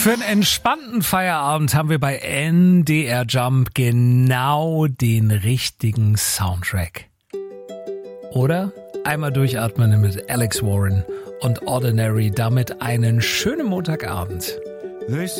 Für einen entspannten Feierabend haben wir bei NDR Jump genau den richtigen Soundtrack. Oder? Einmal durchatmen mit Alex Warren und Ordinary, damit einen schönen Montagabend.